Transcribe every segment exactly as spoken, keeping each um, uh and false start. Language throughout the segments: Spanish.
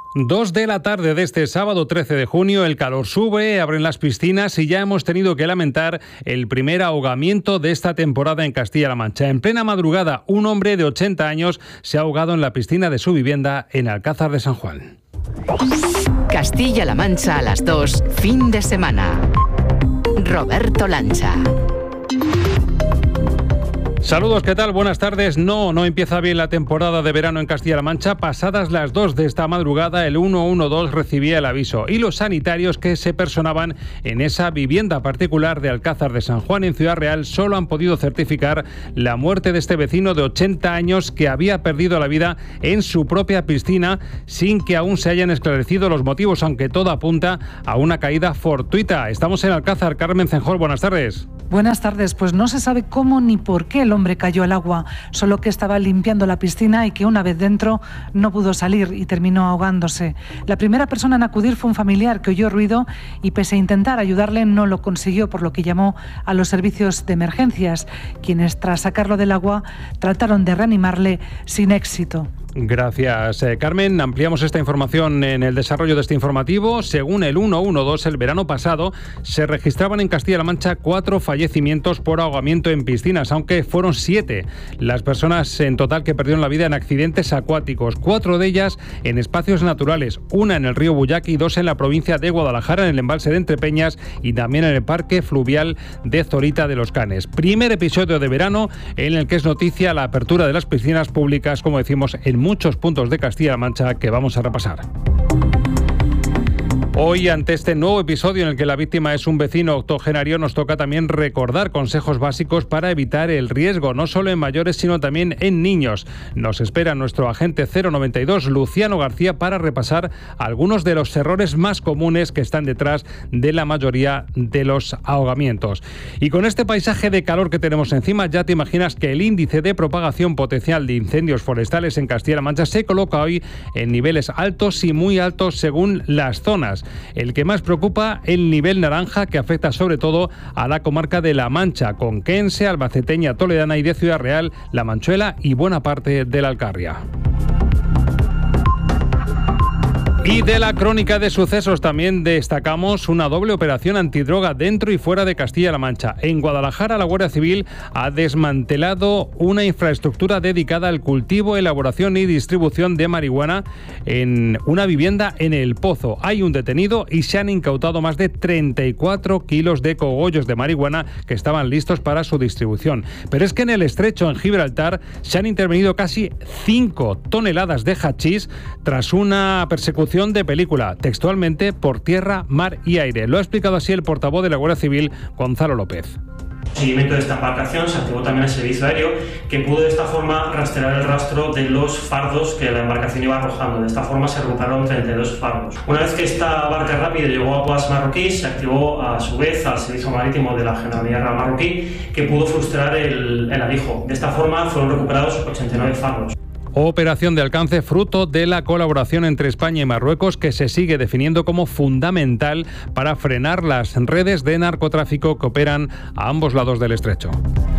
Dos de la tarde de este sábado trece de junio, el calor sube, abren las piscinas y ya hemos tenido que lamentar el primer ahogamiento de esta temporada en Castilla-La Mancha. En plena madrugada, un hombre de ochenta años se ha ahogado en la piscina de su vivienda en Alcázar de San Juan. Castilla-La Mancha a las dos, fin de semana. Roberto Lancha. Saludos, ¿qué tal? Buenas tardes. No, no empieza bien la temporada de verano en Castilla-La Mancha. Pasadas las dos de esta madrugada, el uno uno dos recibía el aviso y los sanitarios que se personaban en esa vivienda particular de Alcázar de San Juan en Ciudad Real solo han podido certificar la muerte de este vecino de ochenta años que había perdido la vida en su propia piscina sin que aún se hayan esclarecido los motivos, aunque todo apunta a una caída fortuita. Estamos en Alcázar. Carmen Cenjol, buenas tardes. Buenas tardes. Pues no se sabe cómo ni por qué el hombre cayó al agua, solo que estaba limpiando la piscina y que una vez dentro no pudo salir y terminó ahogándose. La primera persona en acudir fue un familiar que oyó ruido y pese a intentar ayudarle no lo consiguió, por lo que llamó a los servicios de emergencias, quienes tras sacarlo del agua trataron de reanimarle sin éxito. Gracias, eh, Carmen. Ampliamos esta información en el desarrollo de este informativo. Según el uno uno dos, el verano pasado se registraban en Castilla-La Mancha cuatro fallecimientos por ahogamiento en piscinas, aunque fueron siete las personas en total que perdieron la vida en accidentes acuáticos, cuatro de ellas en espacios naturales, una en el río Bullaki y dos en la provincia de Guadalajara, en el embalse de Entrepeñas y también en el parque fluvial de Zorita de los Canes. Primer episodio de verano en el que es noticia la apertura de las piscinas públicas, como decimos, en muchos puntos de Castilla-La Mancha que vamos a repasar. Hoy, ante este nuevo episodio en el que la víctima es un vecino octogenario, nos toca también recordar consejos básicos para evitar el riesgo, no solo en mayores, sino también en niños. Nos espera nuestro agente cero noventa y dos, Luciano García, para repasar algunos de los errores más comunes que están detrás de la mayoría de los ahogamientos. Y con este paisaje de calor que tenemos encima, ya te imaginas que el índice de propagación potencial de incendios forestales en Castilla-La Mancha se coloca hoy en niveles altos y muy altos según las zonas. El que más preocupa, el nivel naranja, que afecta sobre todo a la comarca de La Mancha, conquense, albaceteña, toledana y de Ciudad Real, La Manchuela y buena parte de la Alcarria. Y de la crónica de sucesos también destacamos una doble operación antidroga dentro y fuera de Castilla-La Mancha. En Guadalajara, la Guardia Civil ha desmantelado una infraestructura dedicada al cultivo, elaboración y distribución de marihuana en una vivienda en El Pozo. Hay un detenido y se han incautado más de treinta y cuatro kilos de cogollos de marihuana que estaban listos para su distribución. Pero es que en el estrecho, en Gibraltar, se han intervenido casi cinco toneladas de hachís tras una persecución de película, textualmente por tierra, mar y aire. Lo ha explicado así el portavoz de la Guardia Civil, Gonzalo López. En seguimiento de esta embarcación se activó también el servicio aéreo, que pudo de esta forma rastrear el rastro de los fardos que la embarcación iba arrojando. De esta forma se recuperaron treinta y dos fardos. Una vez que esta barca rápida llegó a aguas marroquíes, se activó a su vez al servicio marítimo de la Gendarmería Real Marroquí, que pudo frustrar el, el alijo. De esta forma fueron recuperados ochenta y nueve fardos. Operación de alcance fruto de la colaboración entre España y Marruecos, que se sigue definiendo como fundamental para frenar las redes de narcotráfico que operan a ambos lados del estrecho.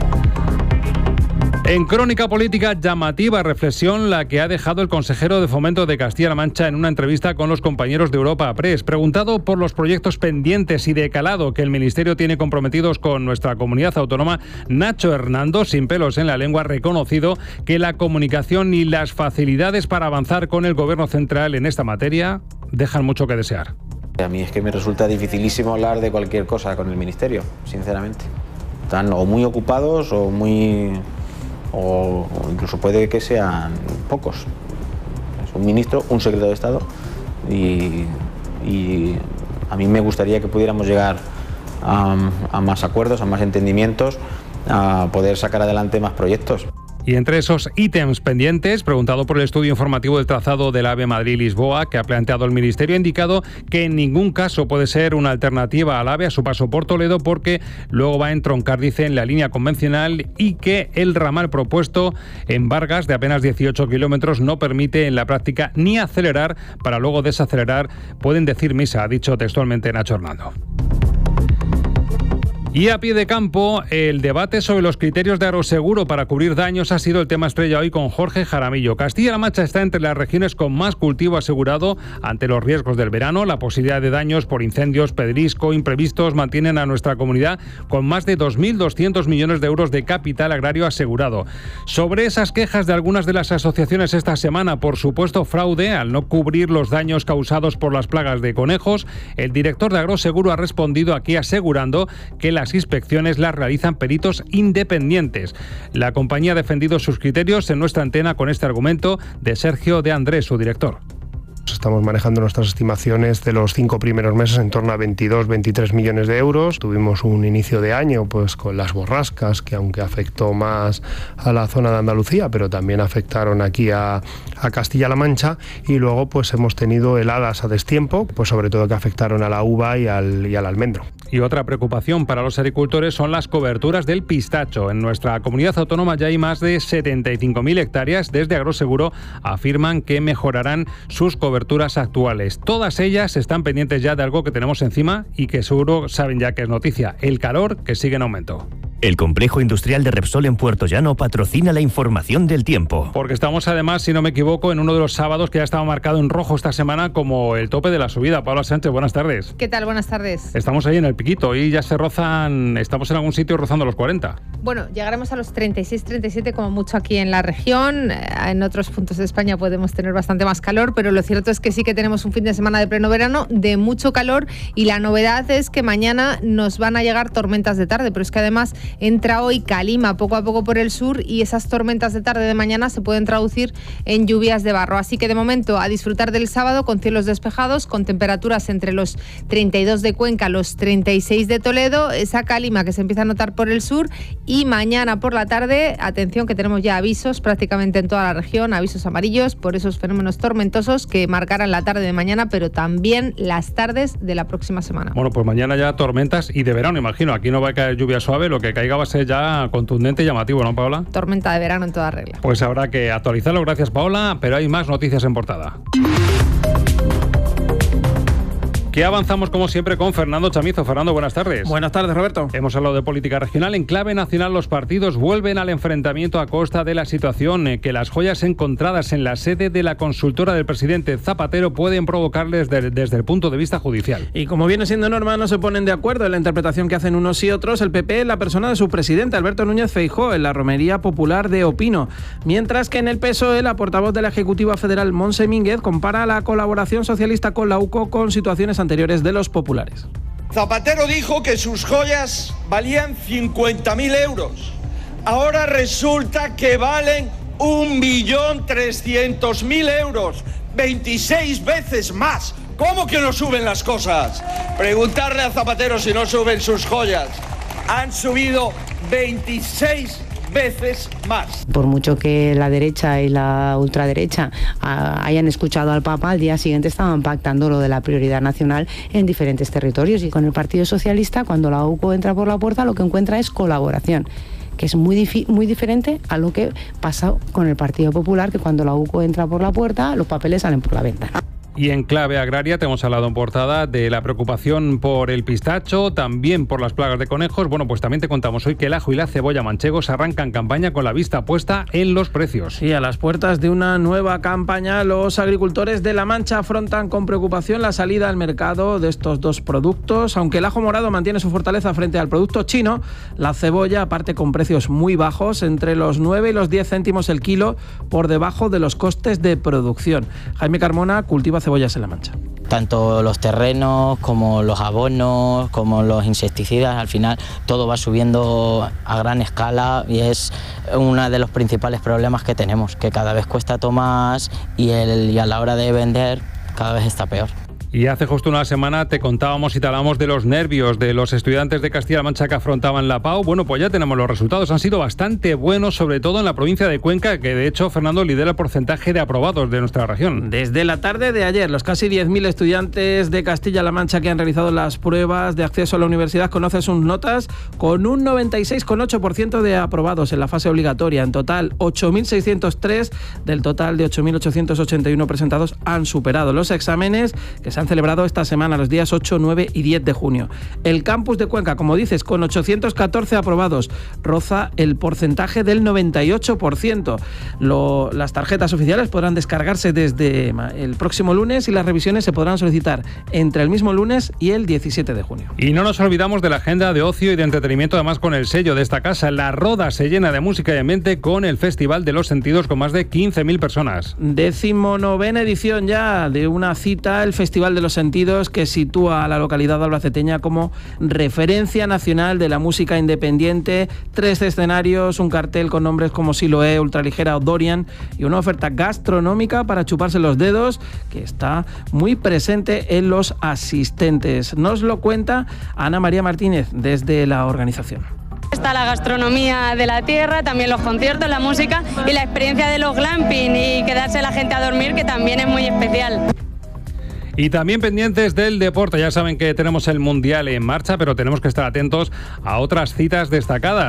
En crónica política, llamativa reflexión la que ha dejado el consejero de Fomento de Castilla-La Mancha en una entrevista con los compañeros de Europa Press. Preguntado por los proyectos pendientes y de calado que el Ministerio tiene comprometidos con nuestra comunidad autónoma, Nacho Hernando, sin pelos en la lengua, ha reconocido que la comunicación y las facilidades para avanzar con el Gobierno central en esta materia dejan mucho que desear. A mí es que me resulta dificilísimo hablar de cualquier cosa con el Ministerio, sinceramente. Están o muy ocupados o muy... o incluso puede que sean pocos. Es un ministro, un secretario de Estado y, y a mí me gustaría que pudiéramos llegar a, a más acuerdos, a más entendimientos, a poder sacar adelante más proyectos. Y entre esos ítems pendientes, preguntado por el estudio informativo del trazado del AVE Madrid-Lisboa que ha planteado el Ministerio, ha indicado que en ningún caso puede ser una alternativa al AVE a su paso por Toledo porque luego va a entroncar, dice, en la línea convencional y que el ramal propuesto en Vargas de apenas dieciocho kilómetros no permite en la práctica ni acelerar para luego desacelerar. Pueden decir misa, ha dicho textualmente Nacho Hernando. Y a pie de campo, el debate sobre los criterios de agroseguro para cubrir daños ha sido el tema estrella hoy con Jorge Jaramillo. Castilla-La Mancha está entre las regiones con más cultivo asegurado ante los riesgos del verano. La posibilidad de daños por incendios, pedrisco, imprevistos mantienen a nuestra comunidad con más de dos mil doscientos millones de euros de capital agrario asegurado. Sobre esas quejas de algunas de las asociaciones esta semana por supuesto fraude al no cubrir los daños causados por las plagas de conejos, el director de Agroseguro ha respondido aquí asegurando que las inspecciones las realizan peritos independientes. La compañía ha defendido sus criterios en nuestra antena con este argumento de Sergio de Andrés, su director. Estamos manejando nuestras estimaciones de los cinco primeros meses en torno a veintidós a veintitrés millones de euros. Tuvimos un inicio de año pues con las borrascas, que aunque afectó más a la zona de Andalucía, pero también afectaron aquí a, a Castilla-La Mancha, y luego pues hemos tenido heladas a destiempo, pues sobre todo que afectaron a la uva y al, y al almendro. Y otra preocupación para los agricultores son las coberturas del pistacho. En nuestra comunidad autónoma ya hay más de setenta y cinco mil hectáreas. Desde Agroseguro afirman que mejorarán sus coberturas actuales. Todas ellas están pendientes ya de algo que tenemos encima y que seguro saben ya que es noticia: el calor, que sigue en aumento. El complejo industrial de Repsol en Puerto Llano patrocina la información del tiempo. Porque estamos además, si no me equivoco, en uno de los sábados que ya estaba marcado en rojo esta semana como el tope de la subida. Paula Sánchez, buenas tardes. ¿Qué tal? Buenas tardes. Estamos ahí en el piquito y ya se rozan, estamos en algún sitio rozando los cuarenta. Bueno, llegaremos a los treinta y seis, treinta y siete como mucho aquí en la región. En otros puntos de España podemos tener bastante más calor, pero lo cierto es que sí que tenemos un fin de semana de pleno verano de mucho calor, y la novedad es que mañana nos van a llegar tormentas de tarde, pero es que además entra hoy calima poco a poco por el sur y esas tormentas de tarde de mañana se pueden traducir en lluvias de barro. Así que de momento a disfrutar del sábado con cielos despejados, con temperaturas entre los treinta y dos de Cuenca, los treinta y seis de Toledo, esa calima que se empieza a notar por el sur, y mañana por la tarde, atención que tenemos ya avisos prácticamente en toda la región, avisos amarillos por esos fenómenos tormentosos que marcarán la tarde de mañana, pero también las tardes de la próxima semana. Bueno, pues mañana ya tormentas y de verano, imagino. Aquí no va a caer lluvia suave, lo que caiga va a ser ya contundente y llamativo, ¿no, Paola? Tormenta de verano en toda regla. Pues habrá que actualizarlo, gracias, Paola, pero hay más noticias en portada. Que avanzamos como siempre con Fernando Chamizo. Fernando, buenas tardes. Buenas tardes, Roberto. Hemos hablado de política regional. En clave nacional, los partidos vuelven al enfrentamiento a costa de la situación eh, que las joyas encontradas en la sede de la consultora del presidente Zapatero pueden provocarles de, desde el punto de vista judicial. Y como viene siendo norma, no se ponen de acuerdo en la interpretación que hacen unos y otros. El P P en la persona de su presidente, Alberto Núñez Feijóo, en la romería popular de Opino. Mientras que en el P S O E, la portavoz de la Ejecutiva Federal, Montse Mínguez, compara la colaboración socialista con la U C O con situaciones anteriores de los populares. Zapatero dijo que sus joyas valían cincuenta mil euros. Ahora resulta que valen un millón trescientos mil euros. veintiséis veces más. ¿Cómo que no suben las cosas? Preguntarle a Zapatero si no suben sus joyas. Han subido veintiséis veces más. Por mucho que la derecha y la ultraderecha uh, hayan escuchado al Papa, al día siguiente estaban pactando lo de la prioridad nacional en diferentes territorios, y con el Partido Socialista, cuando la U C O entra por la puerta, lo que encuentra es colaboración, que es muy, difi- muy diferente a lo que pasa con el Partido Popular, que cuando la U C O entra por la puerta, los papeles salen por la ventana. Y en clave agraria te hemos hablado en portada de la preocupación por el pistacho, también por las plagas de conejos. Bueno, pues también te contamos hoy que el ajo y la cebolla manchegos arrancan campaña con la vista puesta en los precios. Y a las puertas de una nueva campaña, los agricultores de La Mancha afrontan con preocupación la salida al mercado de estos dos productos. Aunque el ajo morado mantiene su fortaleza frente al producto chino, la cebolla aparte con precios muy bajos, entre los nueve y los diez céntimos el kilo, por debajo de los costes de producción. Jaime Carmona cultiva cebollas en La Mancha. Tanto los terrenos como los abonos, como los insecticidas, al final todo va subiendo a gran escala y es uno de los principales problemas que tenemos, que cada vez cuesta todo más y, el, y a la hora de vender cada vez está peor. Y hace justo una semana te contábamos y te hablábamos de los nervios de los estudiantes de Castilla-La Mancha que afrontaban la P A U. Bueno, pues ya tenemos los resultados. Han sido bastante buenos, sobre todo en la provincia de Cuenca, que de hecho, Fernando, lidera el porcentaje de aprobados de nuestra región. Desde la tarde de ayer, los casi diez mil estudiantes de Castilla-La Mancha que han realizado las pruebas de acceso a la universidad conocen sus notas con un noventa y seis coma ocho por ciento de aprobados en la fase obligatoria. En total, ocho mil seiscientos tres del total de ocho mil ochocientos ochenta y uno presentados han superado los exámenes, que se Se han celebrado esta semana, los días ocho, nueve y diez de junio. El campus de Cuenca, como dices, con ochocientos catorce aprobados, roza el porcentaje del noventa y ocho por ciento. Lo, las tarjetas oficiales podrán descargarse desde el próximo lunes y las revisiones se podrán solicitar entre el mismo lunes y el diecisiete de junio. Y no nos olvidamos de la agenda de ocio y de entretenimiento, además con el sello de esta casa. La Roda se llena de música y ambiente con el Festival de los Sentidos con más de quince mil personas. Decimonovena edición ya de una cita, el Festival de los Sentidos, que sitúa a la localidad albaceteña como referencia nacional de la música independiente. Tres escenarios, un cartel con nombres como Siloé, Ultraligera o Dorian y una oferta gastronómica para chuparse los dedos que está muy presente en los asistentes. Nos lo cuenta Ana María Martínez desde la organización. Está la gastronomía de la tierra, también los conciertos, la música y la experiencia de los glamping y quedarse la gente a dormir, que también es muy especial. Y también pendientes del deporte. Ya saben que tenemos el Mundial en marcha, pero tenemos que estar atentos a otras citas destacadas.